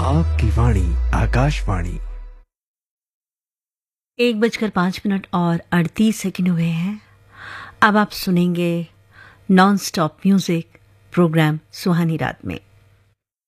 आपकी वाणी आकाशवाणी। 1:05 और 38 सेकंड हुए हैं। अब आप सुनेंगे नॉन स्टॉप म्यूजिक प्रोग्राम सुहानी रात में।